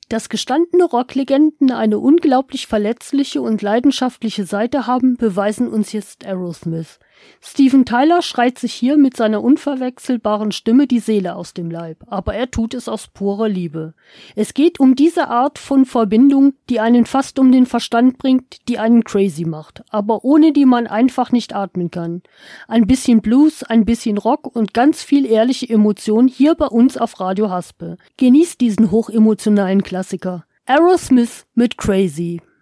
Dass gestandene Rocklegenden eine unglaublich verletzliche und leidenschaftliche Seite haben, beweisen uns jetzt Aerosmith. Steven Tyler schreit sich hier mit seiner unverwechselbaren Stimme die Seele aus dem Leib, aber er tut es aus purer Liebe. Es geht um diese Art von Verbindung, die einen fast um den Verstand bringt, die einen crazy macht, aber ohne die man einfach nicht atmen kann. Ein bisschen Blues, ein bisschen Rock und ganz viel ehrliche Emotion hier bei uns auf Radio Haspe. Genießt diesen hochemotionalen Klassiker. Aerosmith mit Crazy.